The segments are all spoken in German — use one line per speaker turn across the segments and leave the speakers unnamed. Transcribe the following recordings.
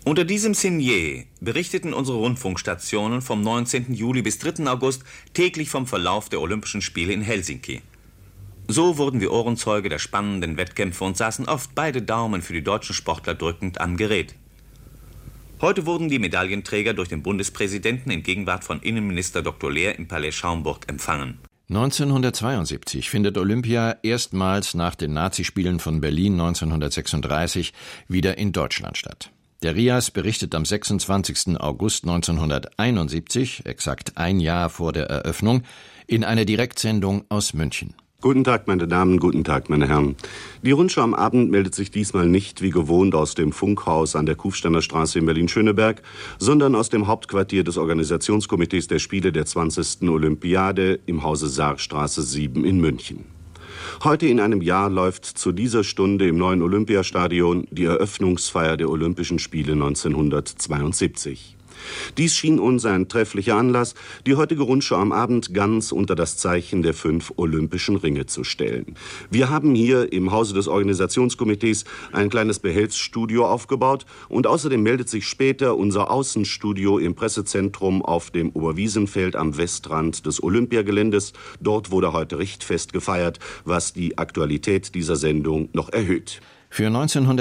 Unter diesem Signet berichteten unsere Rundfunkstationen vom 19. Juli bis 3. August täglich vom Verlauf der Olympischen Spiele in Helsinki. So wurden wir Ohrenzeuge der spannenden Wettkämpfe und saßen oft beide Daumen für die deutschen Sportler drückend am Gerät. Heute wurden die Medaillenträger durch den Bundespräsidenten in Gegenwart von Innenminister Dr. Lehr im Palais Schaumburg empfangen.
1972 findet Olympia erstmals nach den Nazispielen von Berlin 1936 wieder in Deutschland statt. Der RIAS berichtet am 26. August 1971, exakt ein Jahr vor der Eröffnung, in einer Direktsendung aus München.
Guten Tag, meine Damen, guten Tag, meine Herren. Die Rundschau am Abend meldet sich diesmal nicht wie gewohnt aus dem Funkhaus an der Kufsteiner Straße in Berlin-Schöneberg, sondern aus dem Hauptquartier des Organisationskomitees der Spiele der 20. Olympiade im Hause Saarstraße 7 in München. Heute in einem Jahr läuft zu dieser Stunde im neuen Olympiastadion die Eröffnungsfeier der Olympischen Spiele 1972. Dies schien uns ein trefflicher Anlass, die heutige Rundschau am Abend ganz unter das Zeichen der 5 Olympischen Ringe zu stellen. Wir haben hier im Hause des Organisationskomitees ein kleines Behelfsstudio aufgebaut und außerdem meldet sich später unser Außenstudio im Pressezentrum auf dem Oberwiesenfeld am Westrand des Olympiageländes. Dort wurde heute Richtfest gefeiert, was die Aktualität dieser Sendung noch erhöht.
Für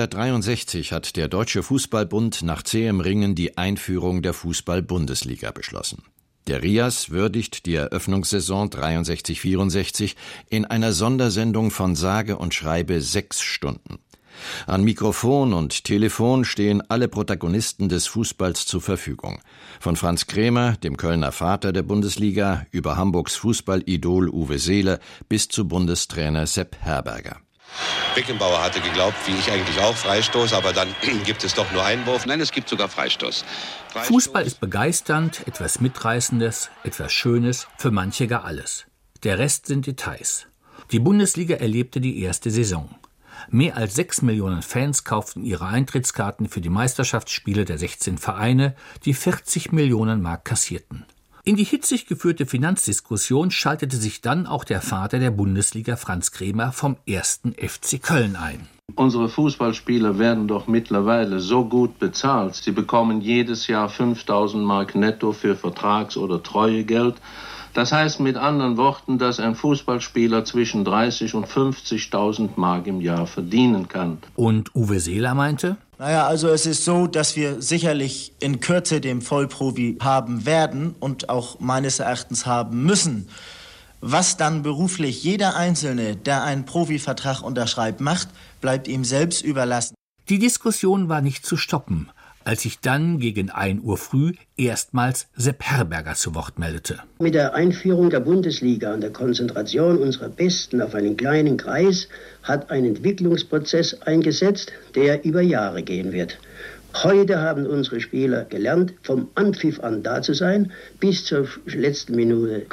1963 hat der Deutsche Fußballbund nach zähem Ringen die Einführung der Fußball-Bundesliga beschlossen. Der RIAS würdigt die Eröffnungssaison 63-64 in einer Sondersendung von sage und schreibe 6 Stunden. An Mikrofon und Telefon stehen alle Protagonisten des Fußballs zur Verfügung. Von Franz Krämer, dem Kölner Vater der Bundesliga, über Hamburgs Fußballidol Uwe Seeler bis zu Bundestrainer Sepp Herberger.
Beckenbauer hatte geglaubt, wie ich eigentlich auch, Freistoß, aber dann gibt es doch nur Einwurf. Nein, es gibt sogar Freistoß.
Fußball ist begeisternd, etwas Mitreißendes, etwas Schönes, für manche gar alles. Der Rest sind Details. Die Bundesliga erlebte die erste Saison. Mehr als 6 Millionen Fans kauften ihre Eintrittskarten für die Meisterschaftsspiele der 16 Vereine, die 40 Millionen Mark kassierten. In die hitzig geführte Finanzdiskussion schaltete sich dann auch der Vater der Bundesliga, Franz Krämer, vom 1. FC Köln ein.
Unsere Fußballspieler werden doch mittlerweile so gut bezahlt. Sie bekommen jedes Jahr 5.000 Mark netto für Vertrags- oder Treuegeld. Das heißt mit anderen Worten, dass ein Fußballspieler zwischen 30.000 und 50.000 Mark im Jahr verdienen kann.
Und Uwe Seeler meinte:
Naja, also es ist so, dass wir sicherlich in Kürze den Vollprofi haben werden und auch meines Erachtens haben müssen. Was dann beruflich jeder Einzelne, der einen Profivertrag unterschreibt, macht, bleibt ihm selbst überlassen.
Die Diskussion war nicht zu stoppen, als sich dann gegen 1 Uhr früh erstmals Sepp Herberger zu Wort meldete.
Mit der Einführung der Bundesliga und der Konzentration unserer Besten auf einen kleinen Kreis hat ein Entwicklungsprozess eingesetzt, der über Jahre gehen wird. Heute haben unsere Spieler gelernt, vom Anpfiff an da zu sein, bis zur letzten Minute